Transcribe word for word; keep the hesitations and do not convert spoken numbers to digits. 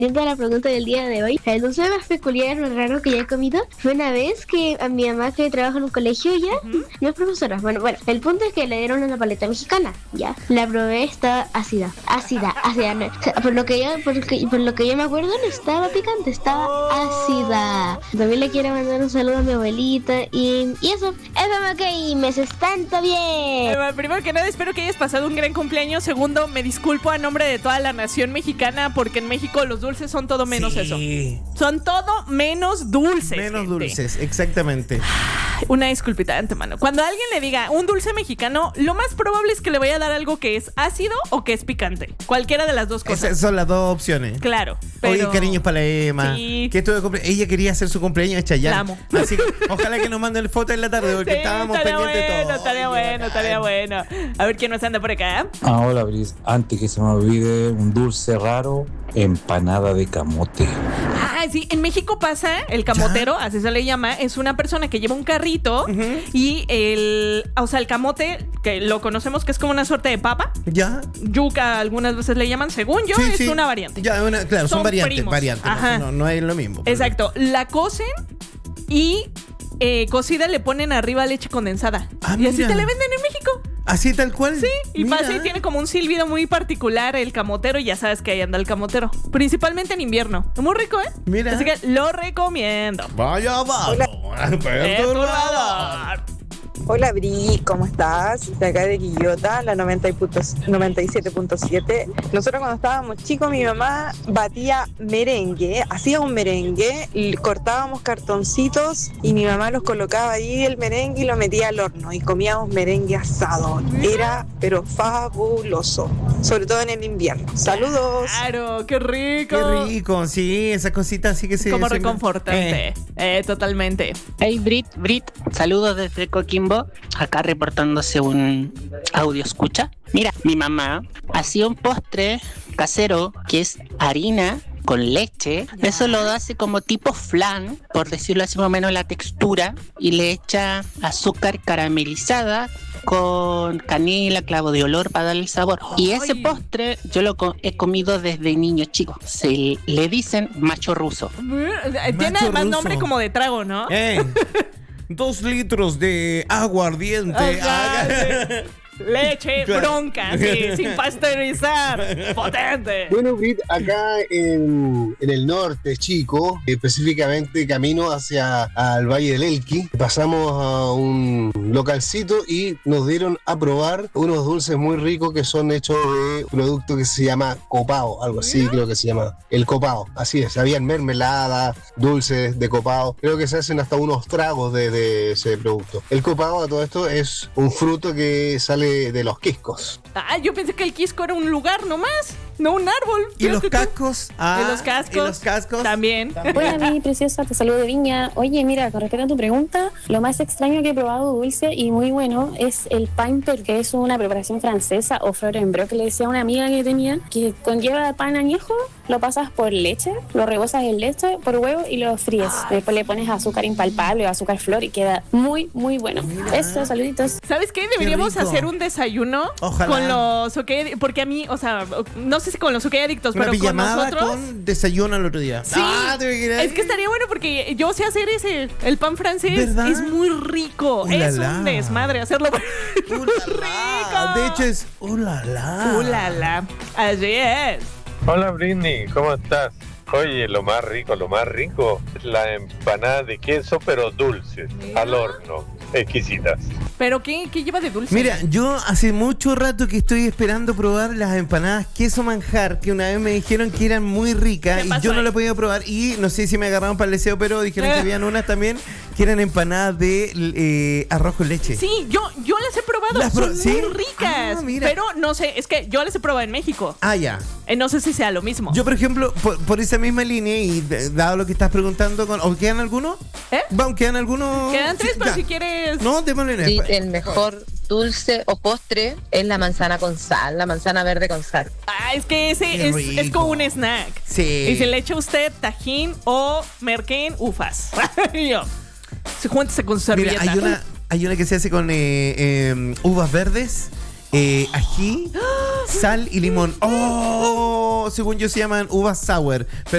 respondiendo a la pregunta del día de hoy, el dulce más peculiar o raro que ya he comido fue una vez que a mi mamá, que trabaja en un colegio ya, uh-huh. no es profesora, bueno, bueno, el punto es que le dieron una paleta mexicana, ya, la probé, estaba ácida, ácida, ácida, no, o sea, por lo que yo, por, que, por lo que yo me acuerdo no estaba picante, estaba ácida. También le quiero mandar un saludo a mi abuelita y, y eso, eso ok, meses tanto bien. Primero que nada, espero que hayas pasado un gran cumpleaños. Segundo, me disculpo a nombre de toda la nación mexicana porque en México los dulces son todo menos sí. eso. Son todo menos dulces. Menos gente. dulces, exactamente. Una disculpita de antemano. Cuando alguien le diga un dulce mexicano, lo más probable es que le vaya a dar algo que es ácido o que es picante. Cualquiera de las dos cosas. Esas son las dos opciones. Claro. Pero... Oye, cariños para la Emma. Sí. Que estuvo de cumple... Ella quería hacer su cumpleaños de Chayanne. La amo. Así que ojalá que nos manden foto en la tarde porque sí, estábamos pendientes bueno, de todo. Estaría bueno, estaría bueno. A ver quién nos anda por acá. Ah, hola, Bris. Antes que se me olvide, un dulce raro, empanada de camote. Ah, sí, en México pasa el camotero, ¿ya? Así se le llama, es una persona que lleva un carrito uh-huh. y el, o sea, el camote, que lo conocemos que es como una suerte de papa. Ya. Yuca, algunas veces le llaman, según yo, sí, es sí. una variante. Ya, una, claro, son, son variantes, primos. variantes. Ajá. No, no es lo mismo. Exacto, la cocen y eh, cocida le ponen arriba leche condensada. Ah, y mira. así te la venden en México. ¿Así tal cual? Sí, y mira. pasa y tiene como un silbido muy particular el camotero y ya sabes que ahí anda el camotero. Principalmente en invierno. Muy rico, ¿eh? Mira. Así que lo recomiendo. Vaya, vaya. Perturbador. Hola Bri, ¿cómo estás? De acá de Quillota, la noventa y siete punto siete. Nosotros cuando estábamos chicos, mi mamá batía merengue, hacía un merengue, y cortábamos cartoncitos y mi mamá los colocaba ahí el merengue y lo metía al horno y comíamos merengue asado. Era pero fabuloso, sobre todo en el invierno. Saludos. Claro, qué rico. Qué rico, sí, esas cositas sí que se... Como se reconfortante, eh. Eh, totalmente. Hey Brit, Brit, saludos desde Coquimbo. Acá reportándose un audio escucha. Mira, mi mamá hacía un postre casero que es harina con leche. Ya. Eso lo hace como tipo flan, por decirlo así más o menos la textura, y le echa azúcar caramelizada con canela, clavo de olor para darle sabor. Y ese postre yo lo co- he comido desde niño chico. Se le dicen macho ruso. Tiene además nombre como de trago, ¿no? Eh. Dos litros de aguardiente. Ajá, sí. Leche bronca, sí, sin pasteurizar. Potente. Bueno, Brit, acá en, en el norte, chico, específicamente camino hacia al Valle del Elqui, pasamos a un localcito y nos dieron a probar unos dulces muy ricos que son hechos de un producto que se llama copao, algo así creo que se llama, el copao. Así es, habían mermelada, dulces de copao. Creo que se hacen hasta unos tragos de, de ese producto. El copao, a todo esto, es un fruto que sale de los quiscos. Ah, yo pensé que el quisco era un lugar nomás, no un árbol. ¿Y los cascos? Ah, ¿Y los cascos? ¿Y los cascos? También. También. Hola, mi preciosa, te saludo de Viña. Oye, mira, con respecto a tu pregunta, lo más extraño que he probado dulce y muy bueno es el pain, que es una preparación francesa o fleur en bro, que le decía a una amiga que tenía, que conlleva pan añejo, lo pasas por leche, lo rebozas en leche, por huevo y lo fríes. Después le pones azúcar impalpable o azúcar flor y queda muy, muy bueno. Eso, saluditos. ¿Sabes qué? Deberíamos qué hacer un desayuno. Ojalá. Con los OK, porque a mí, o sea, no sé si con los OK adictos, una pero con nosotros. Con desayuno al otro día. Sí, ah, es que estaría bueno porque yo sé hacer ese, el pan francés. ¿Verdad? Es muy rico. Ulala. Es un desmadre hacerlo. Muy rico. De hecho es ulala. Ulala. Así es. Hola Britney, ¿cómo estás? Oye, lo más rico, lo más rico es la empanada de queso, pero dulce, Mira. al horno, exquisitas. ¿Pero qué, qué lleva de dulce? Mira, yo hace mucho rato que estoy esperando probar las empanadas queso manjar, que una vez me dijeron que eran muy ricas y yo no las he podido probar y no sé si me agarraron para el deseo, pero dijeron eh. que habían unas también que eran empanadas de eh, arroz con leche. Sí, yo, yo las he probado, las son pro- ¿sí? muy ricas, ah, pero no sé, es que yo las he probado en México. Ah, ya. Eh, no sé si sea lo mismo. Yo, por ejemplo, por, por esa misma línea y dado lo que estás preguntando, con, ¿o quedan algunos? ¿Eh? Vamos, ¿quedan algunos? Quedan tres, sí, pero ya. si quieres... No, démosle. Sí, el mejor dulce o postre es la manzana con sal, la manzana verde con sal. Ah, es que ese es, es como un snack. Sí. Y si le echa usted tajín o merquén, ufas. Yo. Se júntese con servilleta. Mira, hay una, hay una que se hace con eh, eh, uvas verdes, eh, ají, sal y limón. ¡Oh! según yo, se llaman uvas sour. Pero